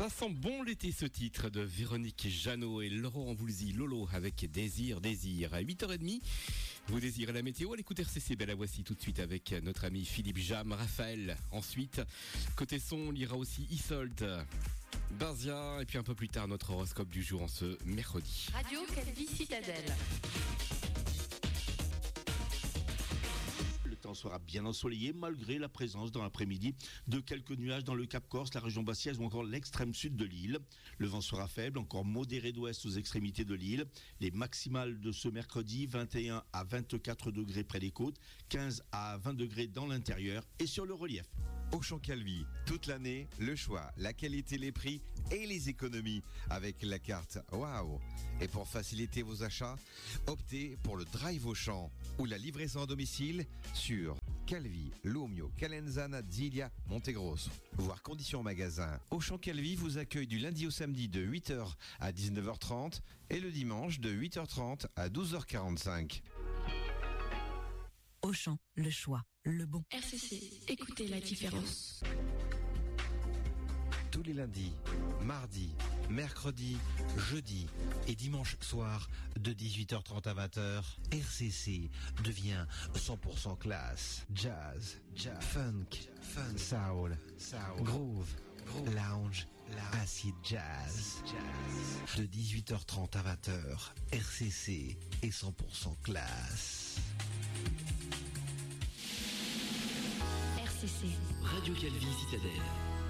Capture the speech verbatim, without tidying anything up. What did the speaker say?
Ça sent bon l'été, ce titre de Véronique Jeannot et Laurent Voulzy, Lolo avec Désir, Désir. À huit heures trente, vous désirez la météo à l'écoute R C C. Ben la voici tout de suite avec notre ami Philippe Jam, Raphaël. Ensuite, côté son, on lira aussi Isolde, Barzia et puis un peu plus tard notre horoscope du jour en ce mercredi. Radio Calvi Citadelle. Le temps sera bien ensoleillé malgré la présence dans l'après-midi de quelques nuages dans le Cap Corse, la région bastiaise ou encore l'extrême sud de l'île. Le vent sera faible, encore modéré d'ouest aux extrémités de l'île. Les maximales de ce mercredi, vingt et un à vingt-quatre degrés près des côtes, quinze à vingt degrés dans l'intérieur et sur le relief. Auchan Calvi, toute l'année, le choix, la qualité, les prix et les économies avec la carte Waouh. Et pour faciliter vos achats, optez pour le Drive Auchan ou la livraison à domicile sur Calvi, Lomio, Calenzana, Zilia, Montegrosso. Voir conditions magasin. Auchan Calvi vous accueille du lundi au samedi de huit heures à dix-neuf heures trente et le dimanche de huit heures trente à douze heures quarante-cinq. Auchan, le choix, le bon. R C C, écoutez la différence. Tous les lundis, mardis, mercredis, jeudi et dimanche soir de dix-huit heures trente à vingt heures, R C C devient cent pour cent classe. Jazz, jazz funk, fun, soul, soul, groove, groove, lounge, acid jazz. jazz. De dix-huit heures trente à vingt heures, R C C est cent pour cent classe. R C C. Radio Calvi Citadelle.